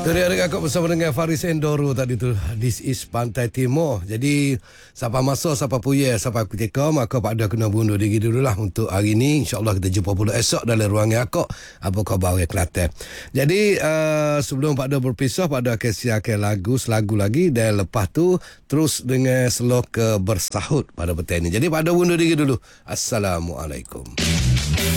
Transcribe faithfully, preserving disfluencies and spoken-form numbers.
Dari adik akak bersama dengan Faris Endoro tadi tu. This is Pantai Timur. Jadi siapa masuk, siapa puya, siapa ketika, maka Pak Dah kena bundur diri dululah untuk hari ni. InsyaAllah kita jumpa pula esok dalam ruangan akak. Apa khabar orang Kelantan. Jadi uh, sebelum Pak Dah berpisah, Pak Dah akan siarkan lagu, selagu lagi. Dan lepas tu terus dengan sloka bersahut pada petang ni. Jadi Pak Dah bundur diri dulu. Assalamualaikum.